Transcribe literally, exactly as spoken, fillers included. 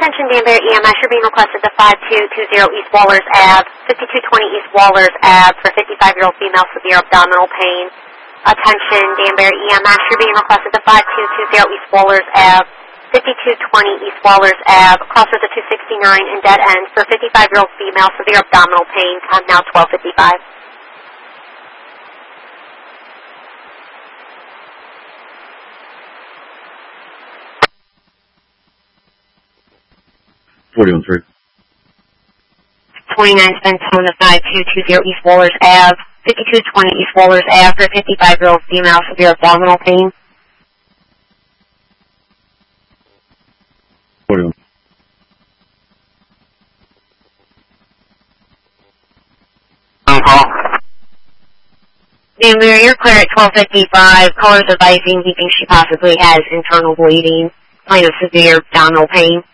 Attention Danbury E M S, you're being requested to five two two zero East Wallers Avenue, fifty-two twenty East Wallers Avenue for fifty-five-year-old female severe abdominal pain. Attention Danbury E M S, you're being requested to five two two zero East Wallers Avenue, fifty-two twenty East Wallers Avenue, crossroads of two sixty-nine and dead end for fifty-five-year-old female severe abdominal pain. Time now twelve fifty-five. forty-one three. twenty-nine Spentona, five two two zero East Wallers Avenue, fifty-two twenty East Wallers Avenue for fifty-five-year-old female severe abdominal pain. forty-one. On call. Danbury, you're clear at twelve fifty-five. Caller's advising he thinks she possibly has internal bleeding, sign of severe abdominal pain.